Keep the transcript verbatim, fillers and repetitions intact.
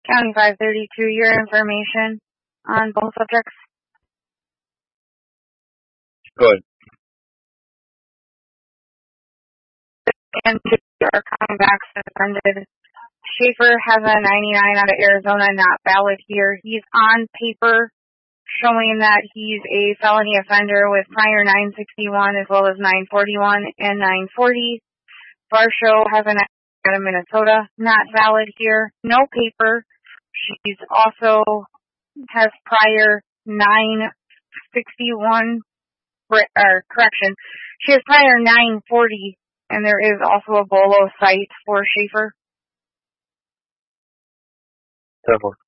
County five thirty-two, your information on both subjects. Good. And are coming back suspended. Schaefer has a ninety-nine out of Arizona, not valid here. He's on paper showing that he's a felony offender with prior nine sixty-one as well as nine forty-one and nine forty. Varsho has an out of Minnesota, not valid here. No paper. She's also has prior nine sixty-one, or correction, she has prior nine forty, and there is also a BOLO site for Schaefer. ten four.